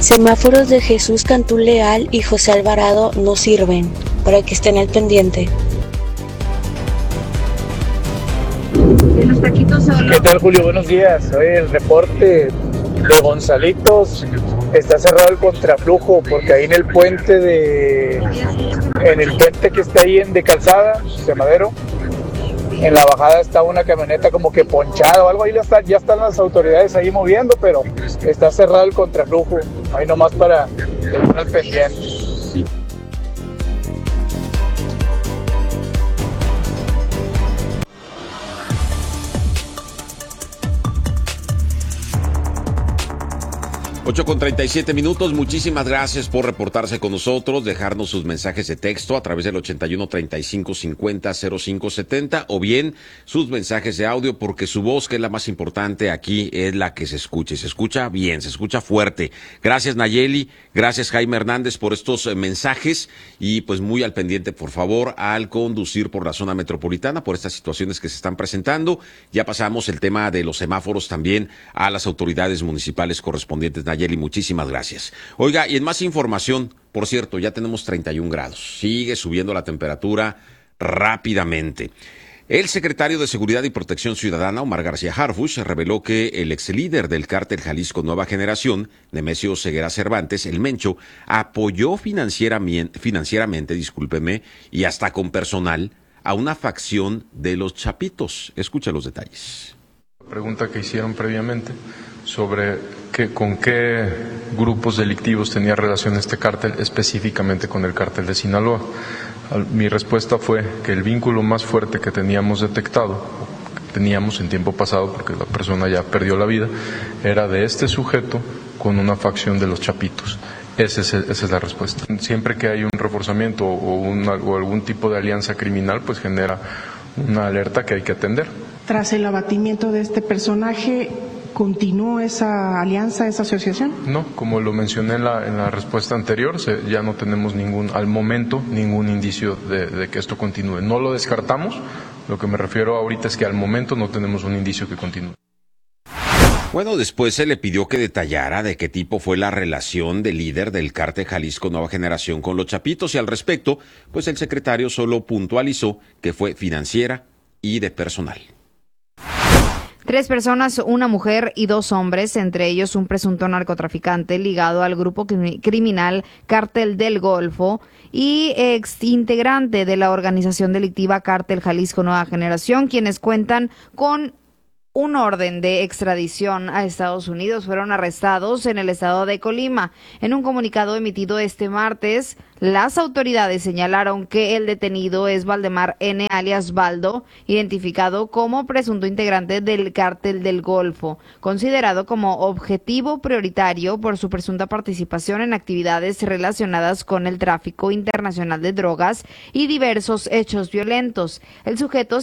semáforos de Jesús Cantú Leal y José Alvarado no sirven, para que estén al pendiente. ¿Qué tal, Julio? Buenos días. Hoy el reporte de Gonzalitos está cerrado el contraflujo porque ahí en el puente que está ahí de Calzada de Madero, en la bajada está una camioneta como que ponchada o algo, ahí ya están las autoridades ahí moviendo, pero está cerrado el contraflujo, ahí nomás para estar al pendiente. 8:37, muchísimas gracias por reportarse con nosotros, dejarnos sus mensajes de texto a través del 81 35 50 05 70 o bien sus mensajes de audio, porque su voz, que es la más importante aquí, es la que se escucha bien, se escucha fuerte. Gracias, Nayeli, gracias, Jaime Hernández, por estos mensajes, y pues muy al pendiente, por favor, al conducir por la zona metropolitana, por estas situaciones que se están presentando. Ya pasamos el tema de los semáforos también a las autoridades municipales correspondientes. Nayeli, muchísimas gracias. Oiga, y en más información, por cierto, ya tenemos 31 grados. Sigue subiendo la temperatura rápidamente. El secretario de Seguridad y Protección Ciudadana, Omar García Harfuch, reveló que el ex líder del cártel Jalisco Nueva Generación, Nemesio Ceguera Cervantes, el Mencho, apoyó financieramente, y hasta con personal, a una facción de los Chapitos. Escucha los detalles. Pregunta que hicieron previamente sobre con qué grupos delictivos tenía relación este cártel, específicamente con el cártel de Sinaloa. Mi respuesta fue que el vínculo más fuerte que teníamos detectado, teníamos en tiempo pasado, porque la persona ya perdió la vida, era de este sujeto con una facción de los Chapitos. Esa es la respuesta. Siempre que hay un reforzamiento o algún tipo de alianza criminal, pues genera una alerta que hay que atender. Tras el abatimiento de este personaje, ¿continuó esa alianza, esa asociación? No, como lo mencioné en la respuesta anterior, ya no tenemos al momento ningún indicio de que esto continúe. No lo descartamos, lo que me refiero ahorita es que al momento no tenemos un indicio que continúe. Bueno, después se le pidió que detallara de qué tipo fue la relación del líder del cártel Jalisco Nueva Generación con los Chapitos, y al respecto, pues el secretario solo puntualizó que fue financiera y de personal. 3 personas, una mujer y 2 hombres, entre ellos un presunto narcotraficante ligado al grupo criminal Cártel del Golfo y ex integrante de la organización delictiva Cártel Jalisco Nueva Generación, quienes cuentan con un orden de extradición a Estados Unidos, fueron arrestados en el estado de Colima. En un comunicado emitido este martes, las autoridades señalaron que el detenido es Valdemar N. alias Baldo, identificado como presunto integrante del Cártel del Golfo, considerado como objetivo prioritario por su presunta participación en actividades relacionadas con el tráfico internacional de drogas y diversos hechos violentos. El sujeto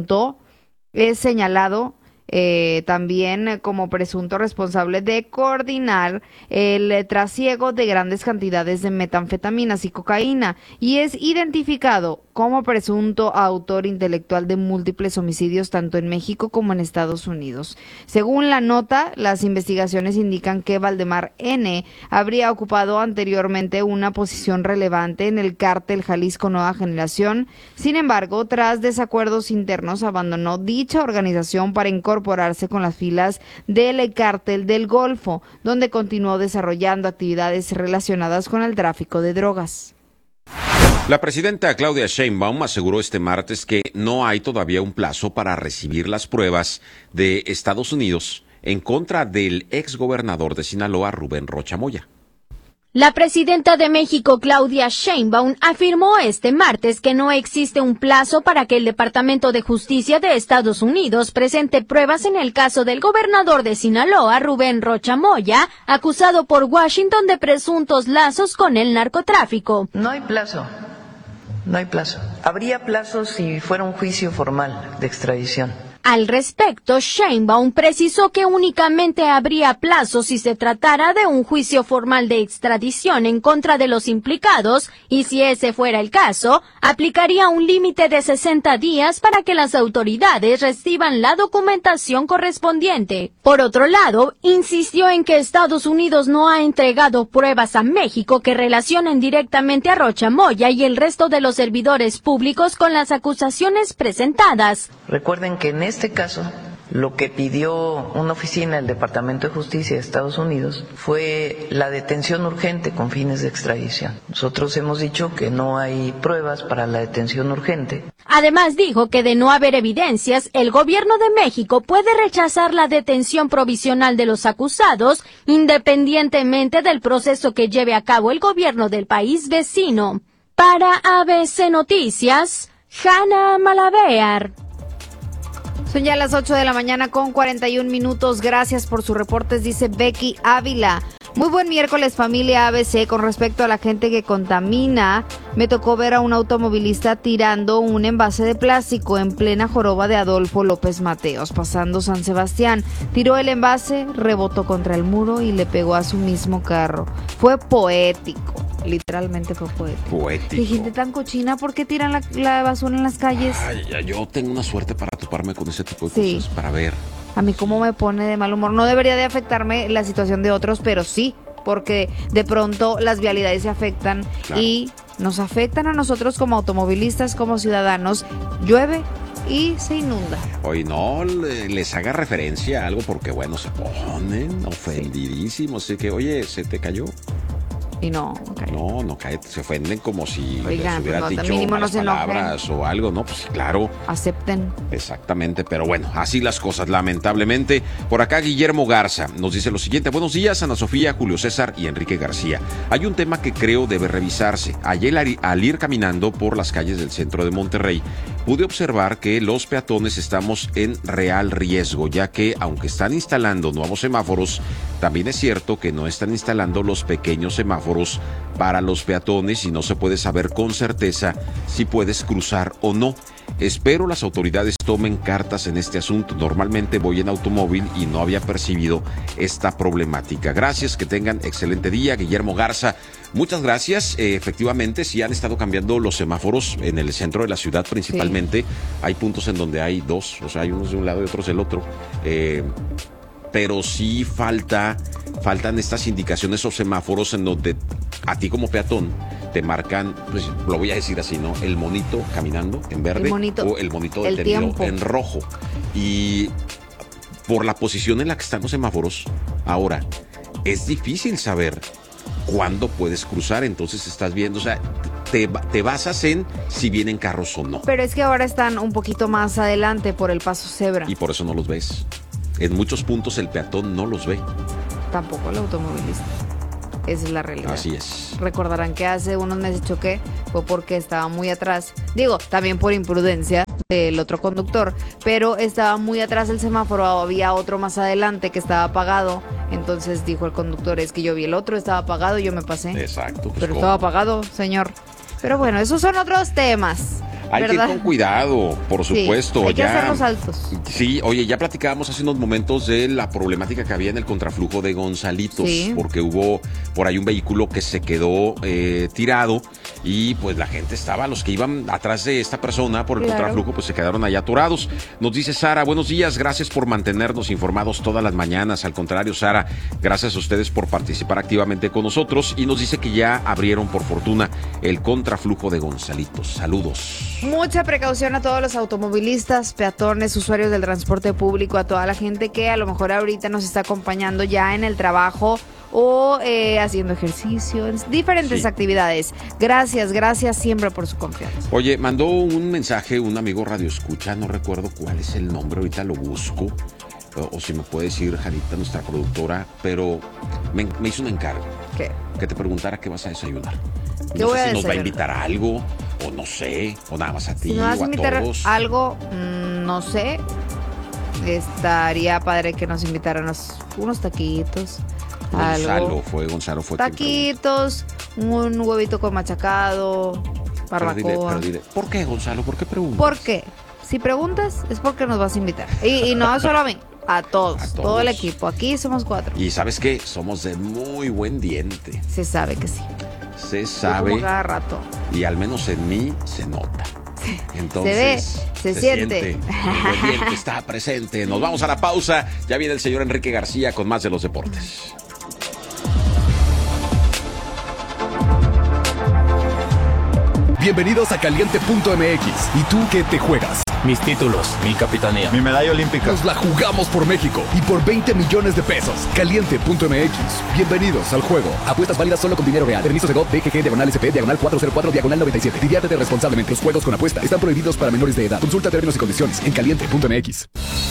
es señalado también como presunto responsable de coordinar el trasiego de grandes cantidades de metanfetaminas y cocaína, y es identificado como presunto autor intelectual de múltiples homicidios tanto en México como en Estados Unidos. Según la nota, las investigaciones indican que Valdemar N. habría ocupado anteriormente una posición relevante en el cártel Jalisco Nueva Generación. Sin embargo, tras desacuerdos internos, abandonó dicha organización para incorporarse con las filas del Cártel del Golfo, donde continuó desarrollando actividades relacionadas con el tráfico de drogas. La presidenta Claudia Sheinbaum aseguró este martes que no hay todavía un plazo para recibir las pruebas de Estados Unidos en contra del exgobernador de Sinaloa, Rubén Rocha Moya. La presidenta de México, Claudia Sheinbaum, afirmó este martes que no existe un plazo para que el Departamento de Justicia de Estados Unidos presente pruebas en el caso del gobernador de Sinaloa, Rubén Rocha Moya, acusado por Washington de presuntos lazos con el narcotráfico. No hay plazo. No hay plazo. Habría plazo si fuera un juicio formal de extradición. Al respecto, Sheinbaum precisó que únicamente habría plazo si se tratara de un juicio formal de extradición en contra de los implicados y si ese fuera el caso, aplicaría un límite de 60 días para que las autoridades reciban la documentación correspondiente. Por otro lado, insistió en que Estados Unidos no ha entregado pruebas a México que relacionen directamente a Rocha Moya y el resto de los servidores públicos con las acusaciones presentadas. Recuerden que en este caso, lo que pidió una oficina del Departamento de Justicia de Estados Unidos fue la detención urgente con fines de extradición. Nosotros hemos dicho que no hay pruebas para la detención urgente. Además dijo que de no haber evidencias, el gobierno de México puede rechazar la detención provisional de los acusados, independientemente del proceso que lleve a cabo el gobierno del país vecino. Para ABC Noticias, Hanna Malavear. Son ya las 8 de la mañana con 41 minutos. Gracias por sus reportes, dice Becky Ávila. Muy buen miércoles, familia ABC. Con respecto a la gente que contamina, me tocó ver a un automovilista tirando un envase de plástico en plena joroba de Adolfo López Mateos, pasando San Sebastián. Tiró el envase, rebotó contra el muro y le pegó a su mismo carro. Fue poético. Literalmente fue poético. Y gente tan cochina, ¿por qué tiran la basura en las calles? Ay, yo tengo una suerte para toparme con ese tipo de cosas, para ver. A mí cómo me pone de mal humor. No debería de afectarme la situación de otros, pero sí, porque de pronto las vialidades se afectan, claro, y nos afectan a nosotros como automovilistas, como ciudadanos. Llueve y se inunda. Hoy no les haga referencia a algo porque, bueno, se ponen ofendidísimos. Así que, oye, ¿se te cayó? Y no cae. No cae, se ofenden como si Oigan, les hubieras dicho malas palabras o algo, ¿no? Pues claro. Acepten. Exactamente, pero bueno, así las cosas, lamentablemente. Por acá Guillermo Garza nos dice lo siguiente: buenos días, Ana Sofía, Julio César y Enrique García. Hay un tema que creo debe revisarse. Ayer al ir caminando por las calles del centro de Monterrey, pude observar que los peatones estamos en real riesgo, ya que aunque están instalando nuevos semáforos, también es cierto que no están instalando los pequeños semáforos para los peatones y no se puede saber con certeza si puedes cruzar o no. Espero las autoridades tomen cartas en este asunto. Normalmente voy en automóvil y no había percibido esta problemática. Gracias, que tengan excelente día. Guillermo Garza, muchas gracias. Efectivamente, sí han estado cambiando los semáforos en el centro de la ciudad principalmente. Sí. Hay puntos en donde hay dos, o sea, hay unos de un lado y otros del otro. Pero sí faltan estas indicaciones o semáforos en donde a ti como peatón te marcan, pues lo voy a decir así, ¿no? El monito caminando en verde o el monito detenido en rojo. Y por la posición en la que están los semáforos, ahora es difícil saber cuándo puedes cruzar, entonces estás viendo, o sea, te basas en si vienen carros o no. Pero es que ahora están un poquito más adelante por el paso cebra. Y por eso no los ves. En muchos puntos el peatón no los ve. Tampoco el automovilista. Esa es la realidad. Así es. Recordarán que hace unos meses choqué, fue porque estaba muy atrás. Digo, también por imprudencia del otro conductor, pero estaba muy atrás el semáforo, había otro más adelante que estaba apagado. Entonces dijo el conductor, es que yo vi el otro, estaba apagado y yo me pasé. Exacto. Pues pero ¿cómo? Estaba apagado, señor. Pero bueno, esos son otros temas. Hay ¿verdad? Que ir con cuidado, por supuesto. Sí, hay que hacerlos altos. Sí, oye, ya platicábamos hace unos momentos de la problemática que había en el contraflujo de Gonzalitos, sí, porque hubo por ahí un vehículo que se quedó tirado y pues la gente estaba, los que iban atrás de esta persona por el contraflujo, pues se quedaron allá atorados. Nos dice Sara, buenos días, gracias por mantenernos informados todas las mañanas. Al contrario, Sara, gracias a ustedes por participar activamente con nosotros, y nos dice que ya abrieron por fortuna el contraflujo de Gonzalitos. Saludos. Mucha precaución a todos los automovilistas, peatones, usuarios del transporte público, a toda la gente que a lo mejor ahorita nos está acompañando ya en el trabajo o haciendo ejercicio, en diferentes actividades. Gracias siempre por su confianza. Oye, mandó un mensaje un amigo Radio Escucha, no recuerdo cuál es el nombre, ahorita lo busco, o si me puede decir Janita, nuestra productora, pero me hizo un encargo. ¿Qué? Que te preguntara qué vas a desayunar. Yo no sé si nos va a invitar a algo, o no sé, o nada más a ti, si me vas o a invitar todos. Algo, no sé. Estaría padre que nos invitaran unos taquitos. Gonzalo fue taquitos, un huevito con machacado, barbacoa. Pero dile, ¿por qué, Gonzalo? ¿Por qué preguntas? ¿Por qué? Si preguntas, es porque nos vas a invitar. Y no solo a mí, a todos, todo el equipo. Aquí somos 4. Y ¿sabes qué? Somos de muy buen diente. Se sabe que sí. Se sabe. Como cada rato. Y al menos en mí se nota. Entonces, se siente. El buen diente está presente. Nos vamos a la pausa. Ya viene el señor Enrique García con más de los deportes. Bienvenidos a Caliente.mx. ¿Y tú qué te juegas? Mis títulos, mi capitanía, mi medalla olímpica. Nos la jugamos por México y por 20 millones de pesos. Caliente.mx. Bienvenidos al juego. Apuestas válidas solo con dinero real. Permisos de GOV, DGG, /SP, /404, /97. Diviértete responsablemente. Los juegos con apuesta están prohibidos para menores de edad. Consulta términos y condiciones en Caliente.mx.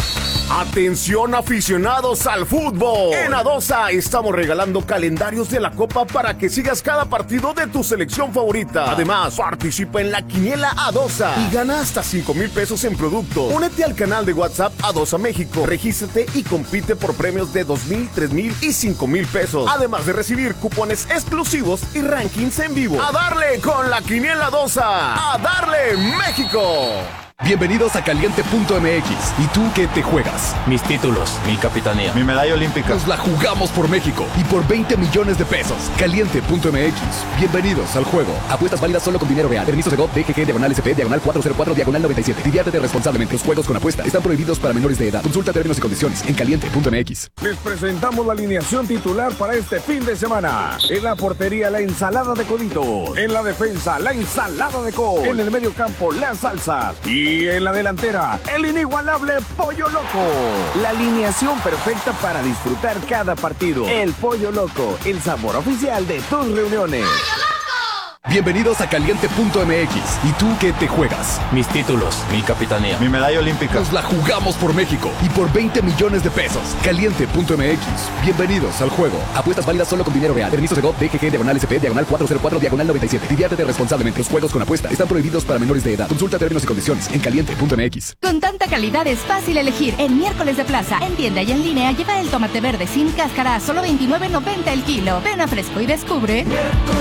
Atención aficionados al fútbol. En Adosa estamos regalando calendarios de la Copa para que sigas cada partido de tu selección favorita. Además, participa en la quiniela Adosa y gana hasta 5,000 pesos en productos. Únete al canal de WhatsApp Adosa México. Regístrate y compite por premios de 2,000, 3,000 y 5,000 pesos. Además de recibir cupones exclusivos y rankings en vivo. ¡A darle con la quiniela Adosa! ¡A darle México! Bienvenidos a Caliente.mx. ¿Y tú qué te juegas? Mis títulos, mi capitanía, mi medalla olímpica. Nos la jugamos por México y por 20 millones de pesos. Caliente.mx. Bienvenidos al juego. Apuestas válidas solo con dinero real. Permisos de GOV, DGG, /SP, /404, /97. Diviértete responsablemente. Los juegos con apuesta están prohibidos para menores de edad. Consulta términos y condiciones en Caliente.mx. Les presentamos la alineación titular para este fin de semana. En la portería, la ensalada de coditos. En la defensa, la ensalada de col. En el medio campo, las salsas. Y en la delantera, el inigualable Pollo Loco. La alineación perfecta para disfrutar cada partido. El Pollo Loco, el sabor oficial de tus reuniones. Bienvenidos a Caliente.mx. ¿Y tú qué te juegas? Mis títulos, mi capitanía, mi medalla olímpica. Nos la jugamos por México y por 20 millones de pesos. Caliente.mx. Bienvenidos al juego. Apuestas válidas solo con dinero real. Permisos de GOV, DGG, /SP, /404, /97. Diviértete responsablemente. Los juegos con apuesta están prohibidos para menores de edad. Consulta términos y condiciones en Caliente.mx. Con tanta calidad es fácil elegir. El miércoles de plaza, en tienda y en línea, lleva el tomate verde sin cáscara a solo $29.90 el kilo. Ven a Fresco y descubre